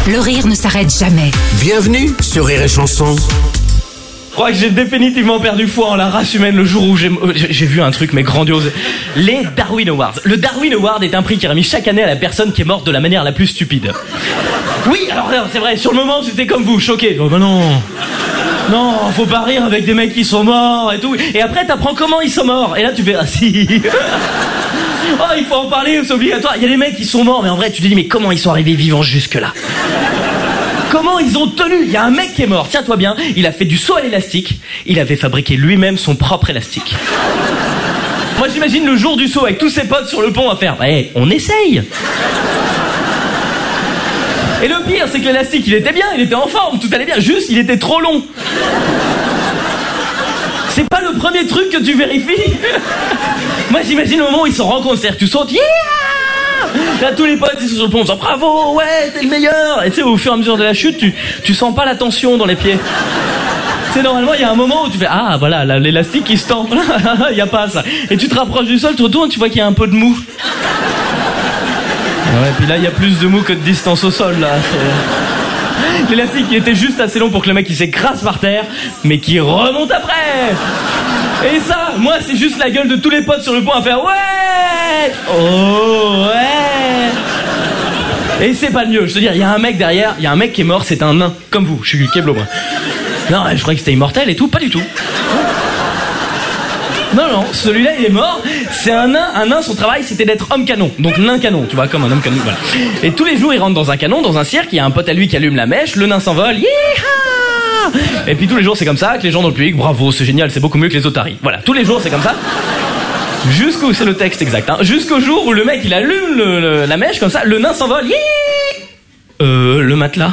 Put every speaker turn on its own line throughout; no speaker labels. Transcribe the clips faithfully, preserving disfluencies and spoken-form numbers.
Le rire ne s'arrête jamais.
Bienvenue sur Rire et Chanson.
Je crois que j'ai définitivement perdu foi en la race humaine le jour où j'ai, j'ai vu un truc mais grandiose. Les Darwin Awards. Le Darwin Award est un prix qui est remis chaque année à la personne qui est morte de la manière la plus stupide. Oui, alors c'est vrai, sur le moment j'étais comme vous, choqué. Oh bah non, non, faut pas rire avec des mecs qui sont morts et tout. Et après t'apprends comment ils sont morts. Et là tu fais, ah si. Oh, il faut en parler, c'est obligatoire. Il y a des mecs qui sont morts, mais en vrai tu te dis, mais comment ils sont arrivés vivants jusque là? Comment ils ont tenu? Il y a un mec qui est mort, tiens-toi bien, il a fait du saut à l'élastique, il avait fabriqué lui-même son propre élastique. Moi j'imagine le jour du saut avec tous ses potes sur le pont à faire, ouais, on essaye. Et le pire, c'est que l'élastique, il était bien, il était en forme, tout allait bien, juste, il était trop long. C'est pas le premier truc que tu vérifies. Moi j'imagine le moment où ils se rencontrent, c'est-à-dire que tu sautes, yeah! Là tous les potes ils sont sur le pont, ils disent bravo, ouais, t'es le meilleur. Et tu sais, au fur et à mesure de la chute, tu, tu sens pas la tension dans les pieds. Tu sais, normalement il y a un moment où tu fais, ah voilà, là, l'élastique il se tend. Il y a pas ça. Et tu te rapproches du sol, tu retournes, tu vois qu'il y a un peu de mou. Ouais, puis là il y a plus de mou que de distance au sol là. C'est... L'élastique il était juste assez long pour que le mec il s'écrase par terre, mais qui remonte après. Et ça, moi c'est juste la gueule de tous les potes sur le pont à faire ouais. Oh ouais. Et c'est pas le mieux, je te dis, il y a un mec derrière, il y a un mec qui est mort, c'est un nain, comme vous, je suis Keblo moi. Non, je croyais que c'était immortel et tout, pas du tout. Non, non, celui-là il est mort, c'est un nain, un nain, son travail c'était d'être homme canon, donc nain canon, tu vois, comme un homme canon, voilà. Et tous les jours il rentre dans un canon, dans un cirque, il y a un pote à lui qui allume la mèche, le nain s'envole, yeeha. Et puis tous les jours c'est comme ça, que les gens dans le public, bravo, c'est génial, c'est beaucoup mieux que les otaries. Voilà, tous les jours c'est comme ça. Jusqu'où, c'est le texte exact, hein, jusqu'au jour où le mec il allume le, le, la mèche comme ça, le nain s'envole, yeeha. Euh, le matelas.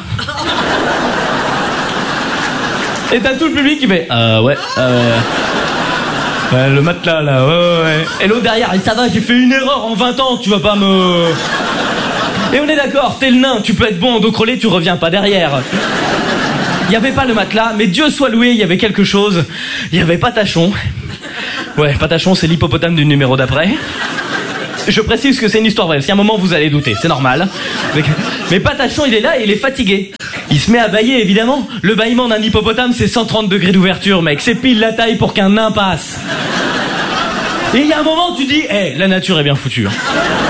Et t'as tout le public qui fait, euh, ouais, euh... Ouais, le matelas là, ouais, ouais. Et l'autre derrière, ça va, j'ai fait une erreur en vingt ans, tu vas pas me... Et on est d'accord, t'es le nain, tu peux être bon en dos crôlé, tu reviens pas derrière. Il y avait pas le matelas, mais Dieu soit loué, il y avait quelque chose. Il y avait Patachon. Ouais, Patachon, c'est l'hippopotame du numéro d'après. Je précise que c'est une histoire vraie, si à un moment vous allez douter, c'est normal. Mais Patachon, il est là et il est fatigué. Il se met à bâiller, évidemment. Le bâillement d'un hippopotame, c'est cent trente degrés d'ouverture, mec. C'est pile la taille pour qu'un nain passe. Et il y a un moment où tu dis, hé, hey, la nature est bien foutue. Hein.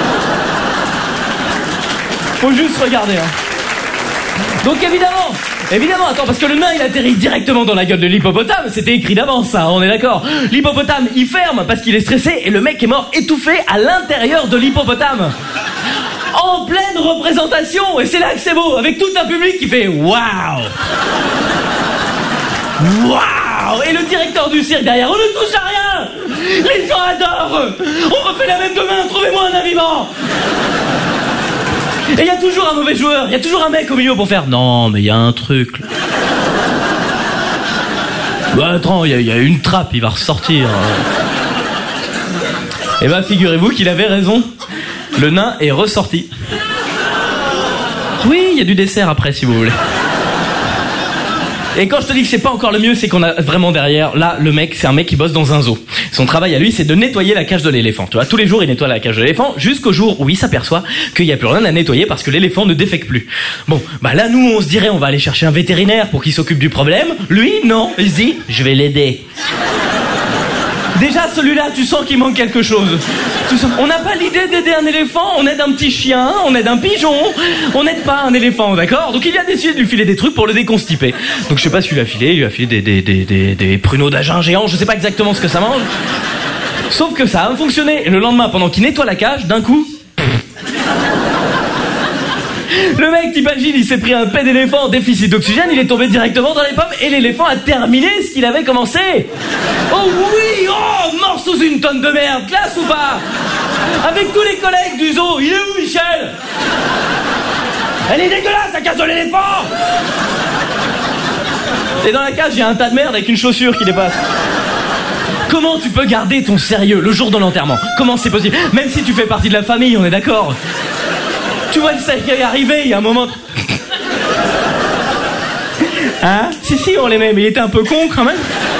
Faut juste regarder. Hein. Donc évidemment, évidemment, attends, parce que le nain, il atterrit directement dans la gueule de l'hippopotame. C'était écrit d'avance, ça, on est d'accord. L'hippopotame, il ferme parce qu'il est stressé et le mec est mort étouffé à l'intérieur de l'hippopotame. En pleine représentation, et c'est là que c'est beau, avec tout un public qui fait waouh, waouh, et le directeur du cirque derrière, on ne touche à rien, les gens adorent, on refait la même demain, trouvez-moi un vivant. Et il y a toujours un mauvais joueur, il y a toujours un mec au milieu pour faire non, mais il y a un truc. Là. Bah attends, il y, y a une trappe, il va ressortir. Et bah figurez-vous qu'il avait raison. Le nain est ressorti. Oui, il y a du dessert après si vous voulez. Et quand je te dis que c'est pas encore le mieux, c'est qu'on a vraiment derrière, là, le mec, c'est un mec qui bosse dans un zoo. Son travail à lui, c'est de nettoyer la cage de l'éléphant. Tu vois, tous les jours, il nettoie la cage de l'éléphant, jusqu'au jour où il s'aperçoit qu'il y a plus rien à nettoyer parce que l'éléphant ne défèque plus. Bon, bah là, nous, on se dirait, on va aller chercher un vétérinaire pour qu'il s'occupe du problème. Lui, non. Il se dit, je vais l'aider. Déjà, celui-là, tu sens qu'il manque quelque chose. Tu sens... On n'a pas l'idée d'aider un éléphant, on aide un petit chien, on aide un pigeon, on n'aide pas un éléphant, d'accord? Donc il a décidé de lui filer des trucs pour le déconstiper. Donc je sais pas ce qu'il lui a filé, il lui a filé des, des, des, des, des pruneaux d'agin géants, je sais pas exactement ce que ça mange. Sauf que ça a fonctionné. Et le lendemain, pendant qu'il nettoie la cage, d'un coup... Le mec, t'imagines, il s'est pris un pet d'éléphant en déficit d'oxygène, il est tombé directement dans les pommes et l'éléphant a terminé ce qu'il avait commencé. Oh oui, oh, mort sous une tonne de merde, classe ou pas? Avec tous les collègues du zoo, il est où Michel? Elle est dégueulasse, la cage de l'éléphant. Et dans la cage, il y a un tas de merde avec une chaussure qui dépasse. Comment tu peux garder ton sérieux le jour de l'enterrement? Comment c'est possible? Même si tu fais partie de la famille, on est d'accord. Tu vois le cercueil arriver, il y a un moment... Hein? Si, si, on l'aimait, mais il était un peu con quand même.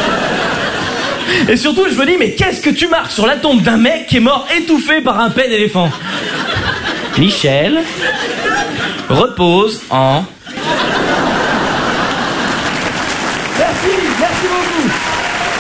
Et surtout, je me dis, mais qu'est-ce que tu marques sur la tombe d'un mec qui est mort étouffé par un pet d'éléphant? Michel, repose en... Merci, merci beaucoup.